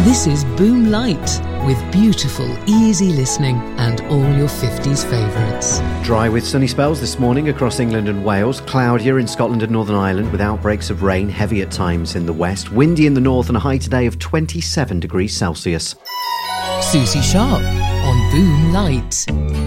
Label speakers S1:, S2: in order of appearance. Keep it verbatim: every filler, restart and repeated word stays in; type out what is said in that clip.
S1: This is Boom Light, with beautiful, easy listening and all your fifties favourites.
S2: Dry with sunny spells this morning across England and Wales. Cloudier in Scotland and Northern Ireland with outbreaks of rain, heavy at times in the west. Windy in the north and a high today of twenty-seven degrees Celsius.
S1: Susie Sharp on Boom Light.